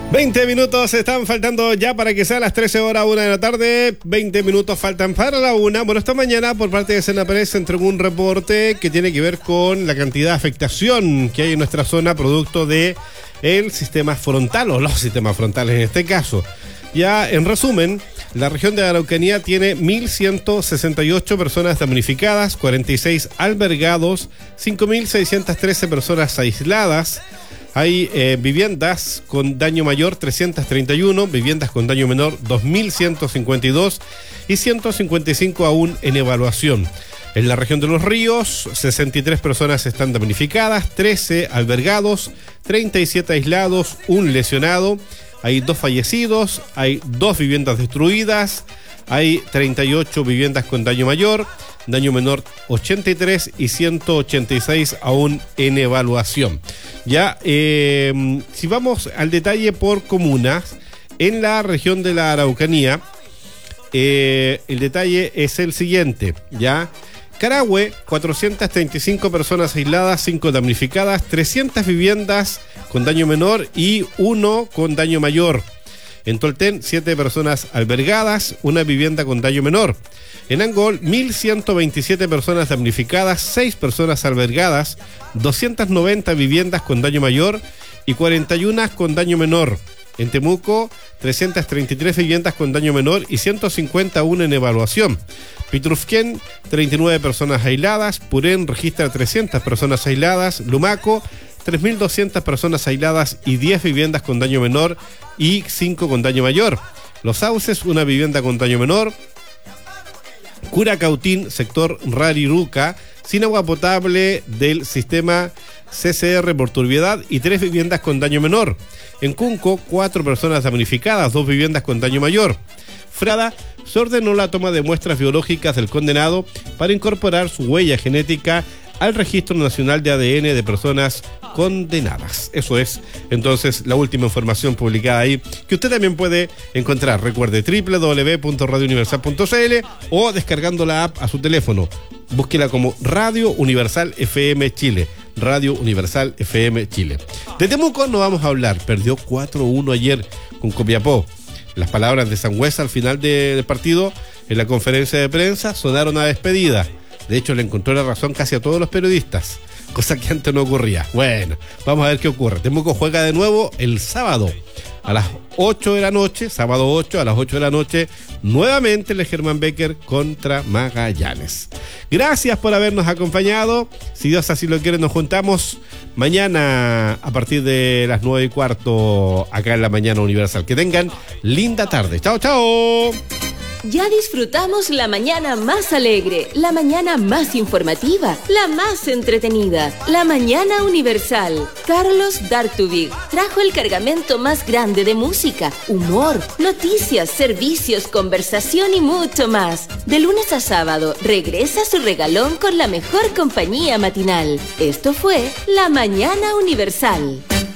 20 minutos están faltando ya para que sea las 13 horas 1 de la tarde. 20 minutos faltan para la 1. Bueno, esta mañana por parte de Senapred se entregó un reporte que tiene que ver con la cantidad de afectación que hay en nuestra zona producto de el sistema frontal o los sistemas frontales en este caso. Ya en resumen, la región de Araucanía tiene 1.168 personas damnificadas, 46 albergados, 5.613 personas aisladas. Hay viviendas con daño mayor 331, viviendas con daño menor 2.152 y 155 aún en evaluación. En la región de Los Ríos, 63 personas están damnificadas, 13 albergados, 37 aislados, un lesionado. Hay 2 fallecidos, hay 2 viviendas destruidas, hay 38 viviendas con daño mayor, daño menor 83 y 186 aún en evaluación. Ya, si vamos al detalle por comunas, en la región de la Araucanía, el detalle es el siguiente, ¿ya? Carahue, 435 personas aisladas, 5 damnificadas, 300 viviendas con daño menor y 1 con daño mayor. En Tolten, 7 personas albergadas, 1 vivienda con daño menor. En Angol, 1.127 personas damnificadas, 6 personas albergadas, 290 viviendas con daño mayor y 41 con daño menor. En Temuco, 333 viviendas con daño menor y 151 en evaluación. Pitrufquén, 39 personas aisladas. Purén registra 300 personas aisladas. Lumaco, 3.200 personas aisladas y 10 viviendas con daño menor y 5 con daño mayor. Los Sauces, 1 vivienda con daño menor. Curacautín, sector Rariruca, sin agua potable del sistema CCR por turbiedad y 3 viviendas con daño menor. En Cunco, 4 personas damnificadas, 2 viviendas con daño mayor. Frada, se ordenó la toma de muestras biológicas del condenado para incorporar su huella genética al Registro Nacional de ADN de personas condenadas. Eso es, entonces, la última información publicada ahí, que usted también puede encontrar. Recuerde, www.radiouniversal.cl o descargando la app a su teléfono. Búsquela como Radio Universal FM Chile. Radio Universal FM Chile. De Temuco no vamos a hablar. Perdió 4-1 ayer con Copiapó. Las palabras de Sangüesa al final del partido en la conferencia de prensa sonaron a despedida. De hecho, le encontró la razón casi a todos los periodistas, cosa que antes no ocurría. Bueno, vamos a ver qué ocurre. Temuco juega de nuevo el sábado a las 8 de la noche, sábado 8 a las 8 de la noche, nuevamente el Germán Becker contra Magallanes. Gracias por habernos acompañado. Si Dios así lo quiere, nos juntamos mañana a partir de las 9:15 acá en la Mañana Universal. Que tengan linda tarde. Chao, chao. Ya disfrutamos la mañana más alegre, la mañana más informativa, la más entretenida, la Mañana Universal. Carlos Dartubig trajo el cargamento más grande de música, humor, noticias, servicios, conversación y mucho más. De lunes a sábado, regresa su regalón con la mejor compañía matinal. Esto fue la Mañana Universal.